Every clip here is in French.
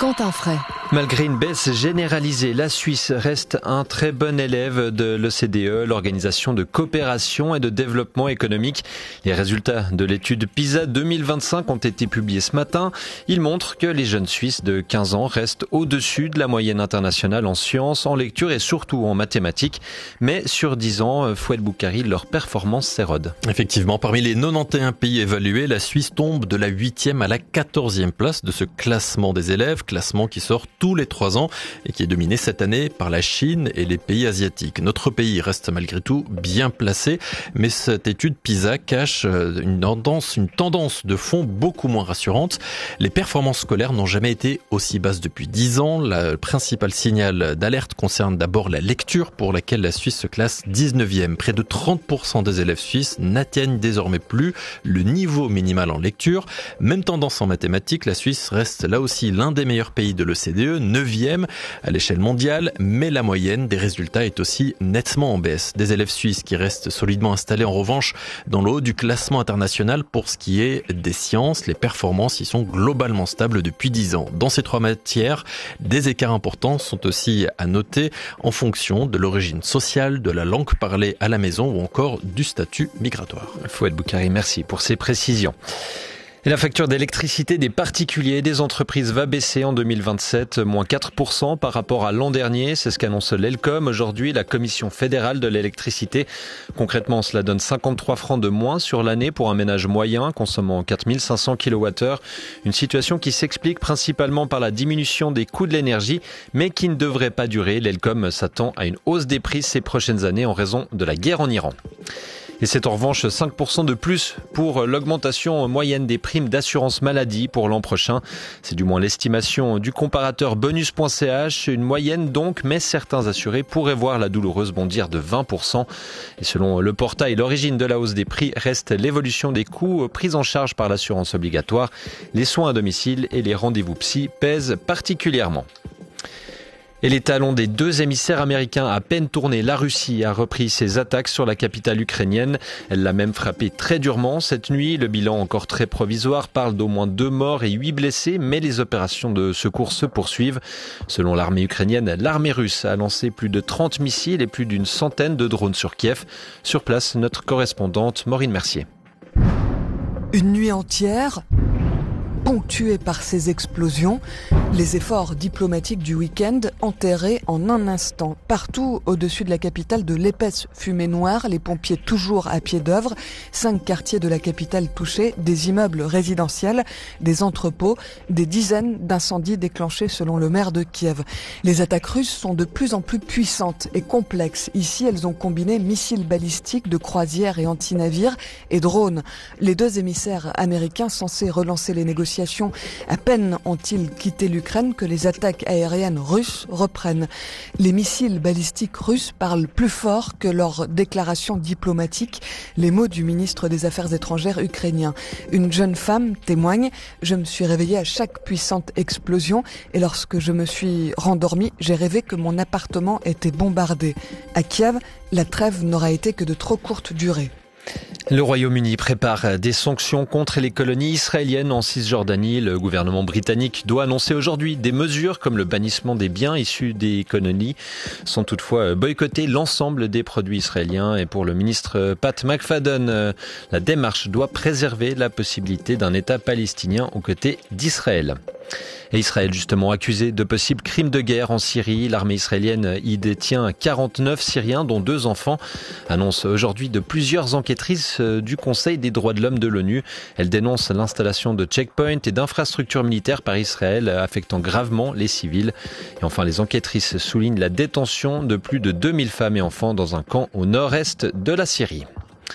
Quentin Fray. Malgré une baisse généralisée, la Suisse reste un très bon élève de l'OCDE, l'Organisation de coopération et de développement économique. Les résultats de l'étude PISA 2025 ont été publiés ce matin. Ils montrent que les jeunes Suisses de 15 ans restent au-dessus de la moyenne internationale en sciences, en lecture et surtout en mathématiques. Mais sur 10 ans, Fouad Boukari, leur performance s'érode. Effectivement, parmi les 91 pays évalués, la Suisse tombe de la 8e à la 14e place de ce classement des élèves, classement qui sort tous les 3 ans et qui est dominé cette année par la Chine et les pays asiatiques. Notre pays reste malgré tout bien placé, mais cette étude PISA cache une tendance de fond beaucoup moins rassurante. Les performances scolaires n'ont jamais été aussi basses depuis 10 ans. Le principal signal d'alerte concerne d'abord la lecture, pour laquelle la Suisse se classe 19e. Près de 30% des élèves suisses n'atteignent désormais plus le niveau minimal en lecture. Même tendance en mathématiques, la Suisse reste là aussi l'un des meilleurs pays de l'OCDE, 9e à l'échelle mondiale, mais la moyenne des résultats est aussi nettement en baisse. Des élèves suisses qui restent solidement installés en revanche dans le haut du classement international pour ce qui est des sciences. Les performances y sont globalement stables depuis 10 ans. Dans ces 3 matières, des écarts importants sont aussi à noter en fonction de l'origine sociale, de la langue parlée à la maison ou encore du statut migratoire. Fouad Boukari, merci pour ces précisions. Et la facture d'électricité des particuliers et des entreprises va baisser en 2027, moins 4% par rapport à l'an dernier. C'est ce qu'annonce l'ELCOM aujourd'hui, la Commission fédérale de l'électricité. Concrètement, cela donne 53 francs de moins sur l'année pour un ménage moyen consommant 4500 kWh. Une situation qui s'explique principalement par la diminution des coûts de l'énergie, mais qui ne devrait pas durer. L'ELCOM s'attend à une hausse des prix ces prochaines années en raison de la guerre en Iran. Et c'est en revanche 5% de plus pour l'augmentation moyenne des primes d'assurance maladie pour l'an prochain. C'est du moins l'estimation du comparateur bonus.ch, une moyenne donc, mais certains assurés pourraient voir la douloureuse bondir de 20%. Et selon le portail, l'origine de la hausse des prix reste l'évolution des coûts pris en charge par l'assurance obligatoire. Les soins à domicile et les rendez-vous psy pèsent particulièrement. Et les talons des 2 émissaires américains à peine tournés, la Russie a repris ses attaques sur la capitale ukrainienne. Elle l'a même frappé très durement cette nuit. Le bilan encore très provisoire parle d'au moins 2 morts et 8 blessés, mais les opérations de secours se poursuivent. Selon l'armée ukrainienne, l'armée russe a lancé plus de 30 missiles et plus d'une centaine de drones sur Kiev. Sur place, notre correspondante Maureen Mercier. Une nuit entière ponctuée par ces explosions, les efforts diplomatiques du week-end enterrés en un instant. Partout au-dessus de la capitale, de l'épaisse fumée noire, les pompiers toujours à pied d'œuvre, 5 quartiers de la capitale touchés, des immeubles résidentiels, des entrepôts, des dizaines d'incendies déclenchés selon le maire de Kiev. Les attaques russes sont de plus en plus puissantes et complexes. Ici, elles ont combiné missiles balistiques de croisière et anti-navires et drones. Les 2 émissaires américains censés relancer les négociations à peine ont-ils quitté l'Ukraine que les attaques aériennes russes reprennent. Les missiles balistiques russes parlent plus fort que leurs déclarations diplomatiques. Les mots du ministre des Affaires étrangères ukrainien. Une jeune femme témoigne « Je me suis réveillée à chaque puissante explosion et lorsque je me suis rendormie, j'ai rêvé que mon appartement était bombardé. À Kiev, la trêve n'aura été que de trop courte durée. » Le Royaume-Uni prépare des sanctions contre les colonies israéliennes en Cisjordanie. Le gouvernement britannique doit annoncer aujourd'hui des mesures comme le bannissement des biens issus des colonies, sans toutefois boycotter l'ensemble des produits israéliens. Et pour le ministre Pat McFadden, la démarche doit préserver la possibilité d'un État palestinien aux côtés d'Israël. Et Israël, justement, accusé de possibles crimes de guerre en Syrie. L'armée israélienne y détient 49 Syriens, dont 2 enfants. Annonce aujourd'hui de plusieurs enquêtrices du Conseil des droits de l'homme de l'ONU. Elle dénonce l'installation de checkpoints et d'infrastructures militaires par Israël, affectant gravement les civils. Et enfin, les enquêtrices soulignent la détention de plus de 2000 femmes et enfants dans un camp au nord-est de la Syrie.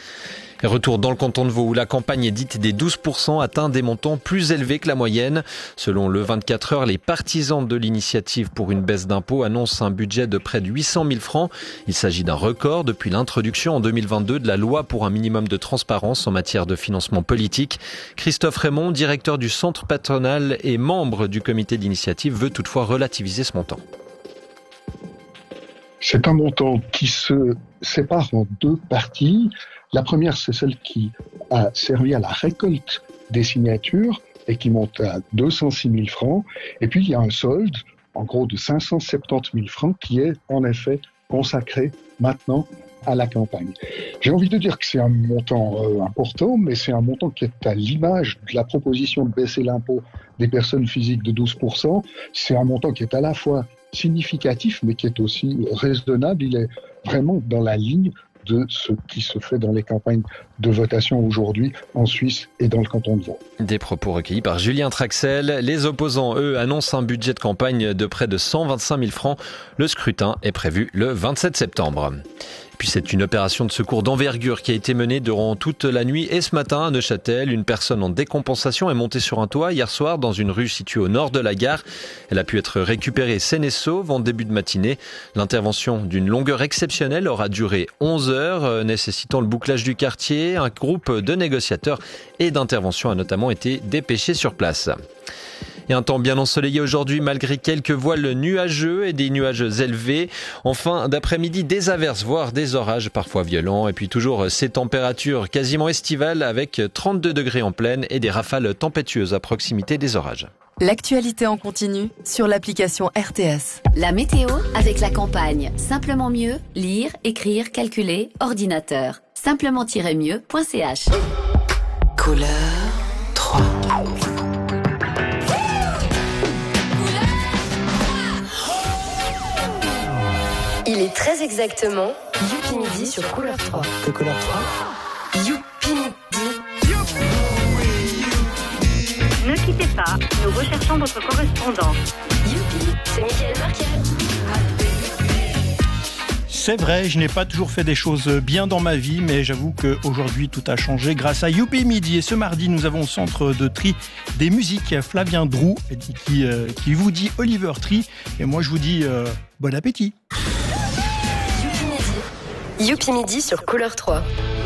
Retour dans le canton de Vaud où la campagne dite des 12% atteint des montants plus élevés que la moyenne. Selon le 24 heures, les partisans de l'initiative pour une baisse d'impôts annoncent un budget de près de 800 000 francs. Il s'agit d'un record depuis l'introduction en 2022 de la loi pour un minimum de transparence en matière de financement politique. Christophe Raymond, directeur du centre patronal et membre du comité d'initiative, veut toutefois relativiser ce montant. C'est un montant qui se sépare en 2 parties. La première, c'est celle qui a servi à la récolte des signatures et qui monte à 206 000 francs. Et puis il y a un solde, en gros de 570 000 francs, qui est en effet consacré maintenant à la campagne. J'ai envie de dire que c'est un montant important, mais c'est un montant qui est à l'image de la proposition de baisser l'impôt des personnes physiques de 12%. C'est un montant qui est à la fois significatif, mais qui est aussi raisonnable. Il est vraiment dans la ligne de ce qui se fait dans les campagnes de votation aujourd'hui en Suisse et dans le canton de Vaud. Des propos recueillis par Julien Traxel. Les opposants, eux, annoncent un budget de campagne de près de 125 000 francs. Le scrutin est prévu le 27 septembre. Puis c'est une opération de secours d'envergure qui a été menée durant toute la nuit et ce matin à Neuchâtel. Une personne en décompensation est montée sur un toit hier soir dans une rue située au nord de la gare. Elle a pu être récupérée saine et sauve en début de matinée. L'intervention d'une longueur exceptionnelle aura duré 11 heures, nécessitant le bouclage du quartier. Un groupe de négociateurs et d'intervention a notamment été dépêché sur place. Et un temps bien ensoleillé aujourd'hui malgré quelques voiles nuageux et des nuages élevés. En fin d'après-midi, des averses, voire des orages parfois violents. Et puis toujours ces températures quasiment estivales avec 32 degrés en pleine et des rafales tempétueuses à proximité des orages. L'actualité en continu sur l'application RTS. La météo avec la campagne. Simplement mieux, lire, écrire, calculer, ordinateur. Simplement-mieux.ch. Couleur 3. Il est très exactement Youpi Midi sur Couleur 3. De Couleur 3. Youpi Midi. Ne quittez pas, nous recherchons votre correspondant. Youpi, c'est Michael Marquet. C'est vrai, je n'ai pas toujours fait des choses bien dans ma vie, mais j'avoue qu'aujourd'hui tout a changé grâce à Youpi Midi. Et ce mardi, nous avons au centre de tri des musiques Flavien Drou qui vous dit Oliver Tree. Et moi je vous dis bon appétit. Youpi Midi sur Couleur 3.